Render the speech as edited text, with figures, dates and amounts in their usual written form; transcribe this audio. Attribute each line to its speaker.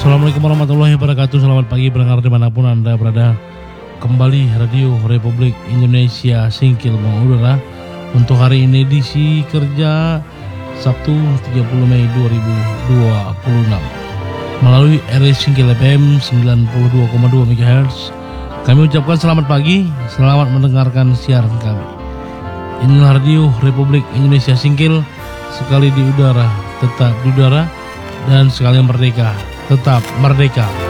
Speaker 1: Assalamualaikum warahmatullahi wabarakatuh. Selamat pagi pendengar dimanapun Anda berada. Kembali Radio Republik Indonesia Singkil mengudara untuk hari ini edisi kerja Sabtu 30 Mei 2026 melalui RRI Singkil FM 92,2 MHz. Kami ucapkan selamat pagi, selamat mendengarkan siaran kami. Inilah Radio Republik Indonesia Singkil, sekali di udara tetap di udara, dan sekali merdeka tetap merdeka.